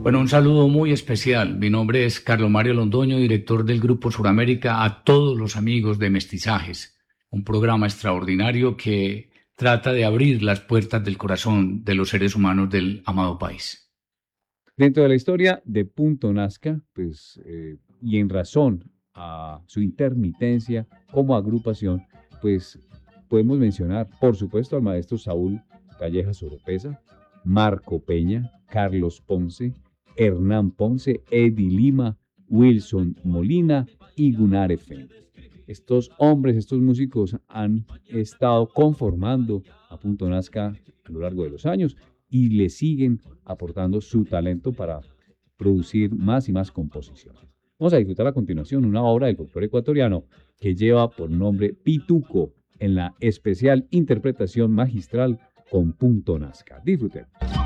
Bueno, un saludo muy especial. Mi nombre es Carlos Mario Londoño, director del Grupo Suramérica, a todos los amigos de Mestizajes, un programa extraordinario que trata de abrir las puertas del corazón de los seres humanos del amado país. Dentro de la historia de Punto Nazca, pues, y en razón a su intermitencia como agrupación, pues podemos mencionar, por supuesto, al maestro Saúl Callejas Oropesa, Marco Peña, Carlos Ponce, Hernán Ponce, Eddie Lima, Wilson Molina y Gunnar Efendi. Estos hombres, estos músicos han estado conformando a Punto Nazca a lo largo de los años y le siguen aportando su talento para producir más y más composiciones. Vamos a disfrutar a continuación una obra del folclore ecuatoriano que lleva por nombre Pituco en la especial interpretación magistral con Punto Nazca. Disfruten.